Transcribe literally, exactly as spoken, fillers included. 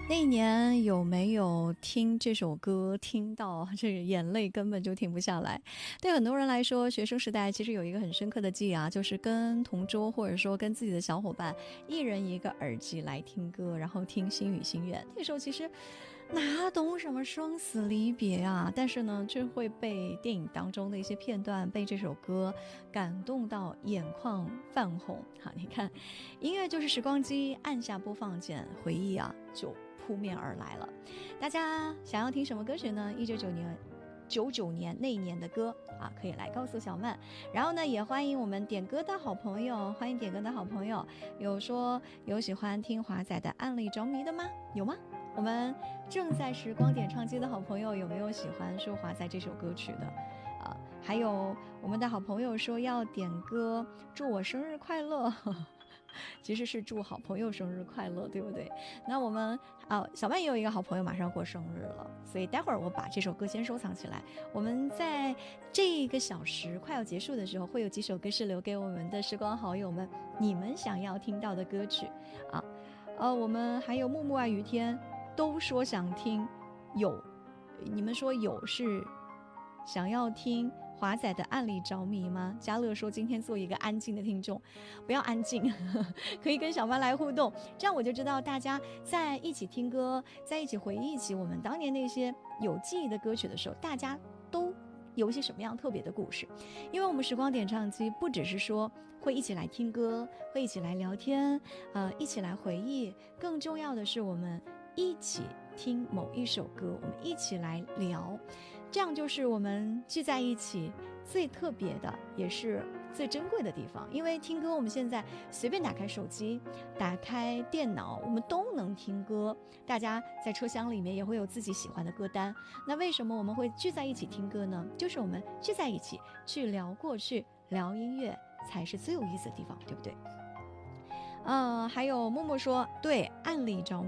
那一年有没有听这首歌听到这个眼泪根本就停不下来？对很多人来说，学生时代其实有一个很深刻的记忆啊，就是跟同桌或者说跟自己的小伙伴一人一个耳机来听歌，然后听心语心愿。那时候其实哪懂什么生死离别啊，但是呢却会被电影当中的一些片段，被这首歌感动到眼眶泛红。好，你看音乐就是时光机，按下播放键，回忆啊就扑面而来了。大家想要听什么歌曲呢？一九九年九九年那一年的歌啊，可以来告诉小曼。然后呢，也欢迎我们点歌的好朋友，欢迎点歌的好朋友。有说有喜欢听华仔的《暗里着迷》的吗？有吗？我们正在时光点唱机的好朋友，有没有喜欢说华仔这首歌曲的？啊，还有我们的好朋友说要点歌，祝我生日快乐。其实是祝好朋友生日快乐，对不对？那我们啊，小曼也有一个好朋友马上过生日了，所以待会儿我把这首歌先收藏起来。我们在这一个小时快要结束的时候，会有几首歌是留给我们的时光好友们，你们想要听到的歌曲啊。呃，我们还有木木爱于天都说想听，有，你们说有是想要听华仔的《暗里着迷》吗？嘉乐说今天做一个安静的听众，不要安静，可以跟小曼来互动，这样我就知道大家在一起听歌，在一起回忆起我们当年那些有记忆的歌曲的时候，大家都有一些什么样特别的故事。因为我们时光点唱机不只是说会一起来听歌，会一起来聊天，呃，一起来回忆，更重要的是我们一起听某一首歌，我们一起来聊，这样就是我们聚在一起最特别的，也是最珍贵的地方。因为听歌，我们现在随便打开手机，打开电脑，我们都能听歌。大家在车厢里面也会有自己喜欢的歌单。那为什么我们会聚在一起听歌呢？就是我们聚在一起去聊过去，聊音乐才是最有意思的地方，对不对？呃，还有默默说，对，暗里着